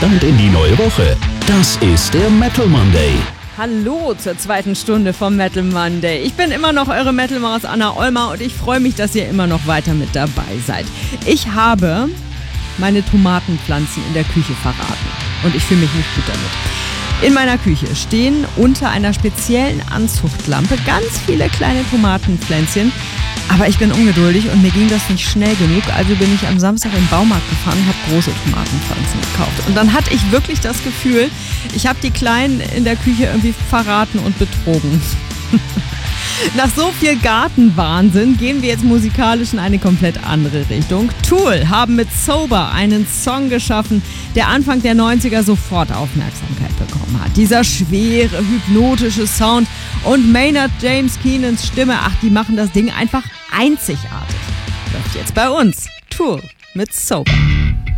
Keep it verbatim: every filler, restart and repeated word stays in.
Start in die neue Woche. Das ist der Metal Monday. Hallo zur zweiten Stunde vom Metal Monday. Ich bin immer noch eure Metal-Maus Anna Ollmer und ich freue mich, dass ihr immer noch weiter mit dabei seid. Ich habe meine Tomatenpflanzen in der Küche verraten und ich fühle mich nicht gut damit. In meiner Küche stehen unter einer speziellen Anzuchtlampe ganz viele kleine Tomatenpflänzchen, aber ich bin ungeduldig und mir ging das nicht schnell genug, also bin ich am Samstag im Baumarkt gefahren und habe große Tomatenpflanzen gekauft. Und dann hatte ich wirklich das Gefühl, ich habe die Kleinen in der Küche irgendwie verraten und betrogen. Nach so viel Gartenwahnsinn gehen wir jetzt musikalisch in eine komplett andere Richtung. Tool haben mit Sober einen Song geschaffen, der Anfang der neunziger sofort Aufmerksamkeit bekommen hat. Dieser schwere, hypnotische Sound und Maynard James Keenans Stimme, ach, die machen das Ding einfach einzigartig. Läuft jetzt bei uns. Tool mit Sober.